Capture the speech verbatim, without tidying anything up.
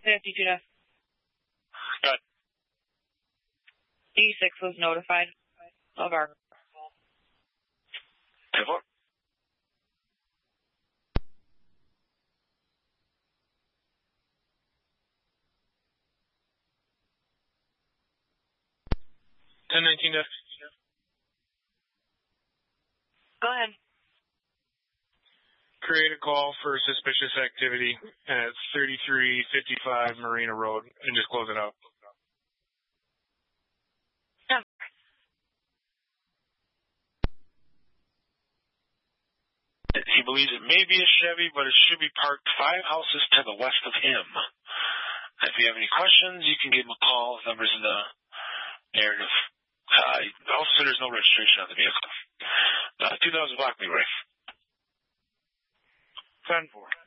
fifty-two to. Good. E six was notified of our. ten four. ten nineteen to. Go ahead. Create a call for suspicious activity at thirty-three fifty-five Marina Road and just close it out. Yeah. He believes it may be a Chevy, but it should be parked five houses to the west of him. If you have any questions, you can give him a call. The number's in the narrative. Uh, also, there's no registration on the vehicle. Uh, two thousand block me, Ray. ten four.